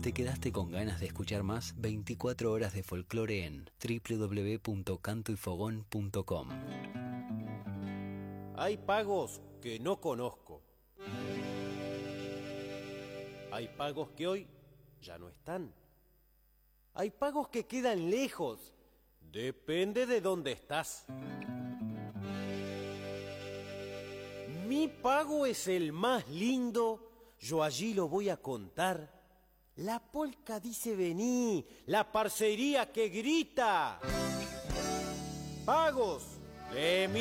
¿Te quedaste con ganas de escuchar más? 24 horas de folclore en www.cantoyfogón.com. Hay pagos que no conozco. Hay pagos que hoy ya no están. Hay pagos que quedan lejos. Depende de dónde estás. Mi pago es el más lindo. Yo allí lo voy a contar. La polca dice vení, la parcería que grita. Pagos de mi